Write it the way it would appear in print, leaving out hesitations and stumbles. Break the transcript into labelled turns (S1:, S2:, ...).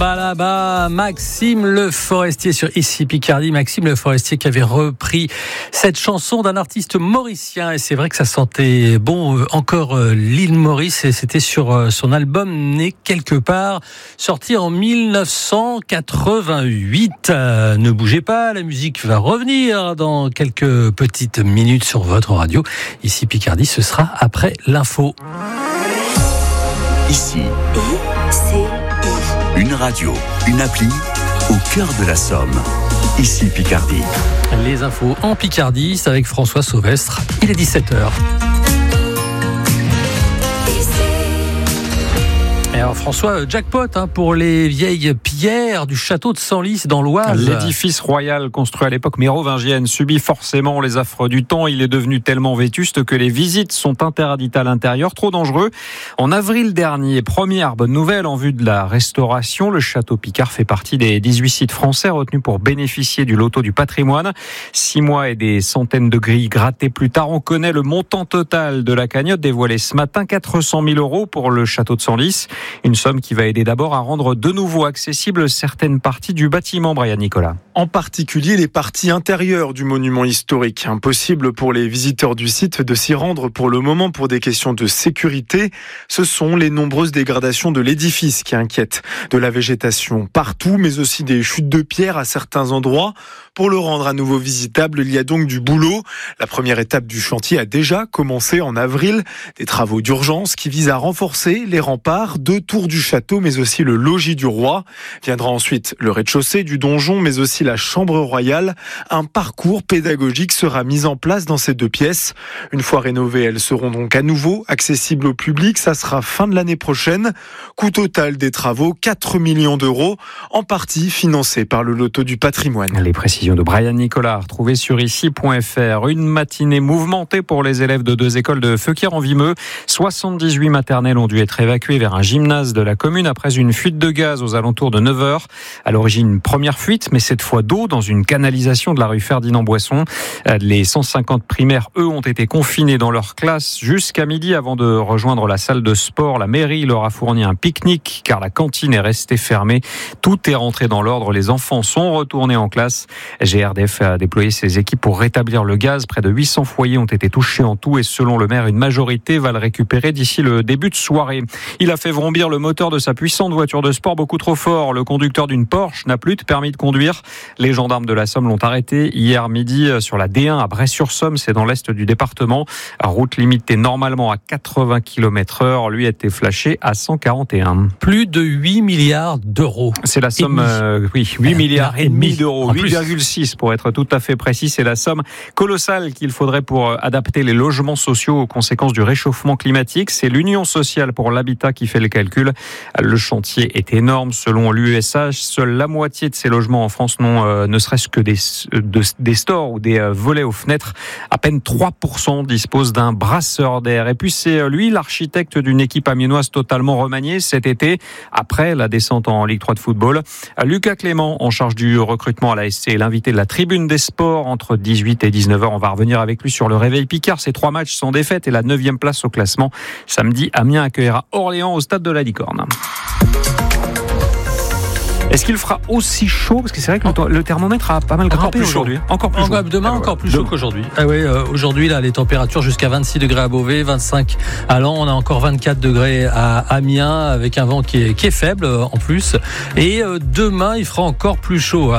S1: Pas là-bas, Maxime Le Forestier sur Ici Picardie. Maxime Le Forestier qui avait repris cette chanson d'un artiste mauricien. Et c'est vrai que ça sentait bon encore l'île Maurice. Et c'était sur son album Né quelque part, sorti en 1988. Ne bougez pas, la musique va revenir dans quelques petites minutes sur votre radio. Ici Picardie, ce sera après l'info.
S2: Ici. Une radio, une appli, au cœur de la Somme. Ici Picardie.
S1: Les infos en Picardie, c'est avec François Sauvestre. Il est 17h. Et alors François, jackpot pour les vieilles pierres du château de Senlis dans l'Oise.
S3: L'édifice royal construit à l'époque mérovingienne subit forcément les affres du temps. Il est devenu tellement vétuste que les visites sont interdites à l'intérieur, trop dangereux. En avril dernier, première bonne nouvelle en vue de la restauration, le château Picard fait partie des 18 sites français retenus pour bénéficier du loto du patrimoine. 6 mois et des centaines de grilles grattées plus tard, on connaît le montant total de la cagnotte dévoilée ce matin, 400 000 € pour le château de Senlis. Une somme qui va aider d'abord à rendre de nouveau accessibles certaines parties du bâtiment, Brian Nicolas.
S4: En particulier les parties intérieures du monument historique. Impossible pour les visiteurs du site de s'y rendre pour le moment pour des questions de sécurité. Ce sont les nombreuses dégradations de l'édifice qui inquiètent. De la végétation partout, mais aussi des chutes de pierre à certains endroits. Pour le rendre à nouveau visitable, il y a donc du boulot. La première étape du chantier a déjà commencé en avril. Des travaux d'urgence qui visent à renforcer les remparts, 2 tours du château, mais aussi le logis du roi. Viendra ensuite le rez-de-chaussée du donjon, mais aussi la chambre royale. Un parcours pédagogique sera mis en place dans ces 2 pièces. Une fois rénovées, elles seront donc à nouveau accessibles au public. Ça sera fin de l'année prochaine. Coût total des travaux, 4 millions d'euros, en partie financés par le loto du patrimoine.
S3: Les précisions de Brian Nicolas, retrouvées sur ici.fr. Une matinée mouvementée pour les élèves de 2 écoles de Feuquières-en-Vimeux. 78 maternelles ont dû être évacuées vers un gymnase de la commune après une fuite de gaz aux alentours de 9h. À l'origine, une première fuite, mais cette fois d'eau dans une canalisation de la rue Ferdinand-Boisson. Les 150 primaires, eux, ont été confinés dans leur classe jusqu'à midi avant de rejoindre la salle de sport. La mairie leur a fourni un pique-nique car la cantine est restée fermée. Tout est rentré dans l'ordre. Les enfants sont retournés en classe. GRDF a déployé ses équipes pour rétablir le gaz. Près de 800 foyers ont été touchés en tout et selon le maire, une majorité va le récupérer d'ici le début de soirée. Il a fait vrombir le moteur de sa puissante voiture de sport beaucoup trop fort. Le conducteur d'une Porsche n'a plus de permis de conduire. Les gendarmes de la Somme l'ont arrêté hier midi sur la D1 à Bray-sur-Somme, c'est dans l'est du département. Route limitée normalement à 80 km/h, lui a été flashé à 141.
S1: Plus de 8 milliards d'euros.
S3: C'est la somme, 8 milliards et demi d'euros, 8,6 pour être tout à fait précis. C'est la somme colossale qu'il faudrait pour adapter les logements sociaux aux conséquences du réchauffement climatique. C'est l'Union sociale pour l'habitat qui fait le calcul. Le chantier est énorme. Selon l'USH, seule la moitié de ces logements en France n'ont ne serait-ce que des stores ou des volets aux fenêtres. À peine 3% disposent d'un brasseur d'air. Et puis c'est lui, l'architecte d'une équipe amiénoise totalement remaniée cet été, après la descente en Ligue 3 de football. Lucas Clément, en charge du recrutement à la SC, l'invité de la tribune des sports entre 18 et 19h. On va revenir avec lui sur le réveil Picard. Ces 3 matchs sans défaite et la 9e place au classement. Samedi, Amiens accueillera Orléans au stade de la Licorne. Est-ce qu'il fera aussi chaud? Parce que c'est vrai que le thermomètre a pas mal grimpé aujourd'hui. Encore plus chaud.
S1: Demain, encore plus chaud qu'aujourd'hui. Ah oui, aujourd'hui, là, les températures jusqu'à 26 degrés à Beauvais, 25 à Laon. On a encore 24 degrés à Amiens avec un vent qui est faible en plus. Et demain, il fera encore plus chaud.